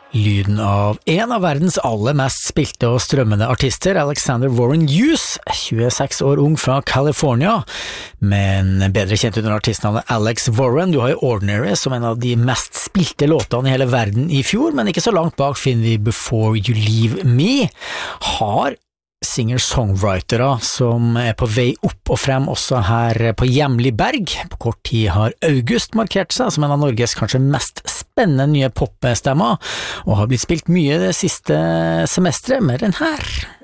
Lyden av en av verdens aller mest spilte og strømmende artister, Alexander Warren Hughes, 26 år ung fra California, men bedre kjent under artistnavnet Alex Warren. Du har jo Ordinary som en av de mest spilte låtene i hele verden i fjor, men ikke så langt bak finner vi Before You Leave Me. Har singer-songwritere som på vei opp og frem også her på hjemlig berg. På kort tid har August markert seg som en av Norges kanskje mest spennende nye popstemmer, og har blitt spilt mye det siste semesteret med den her.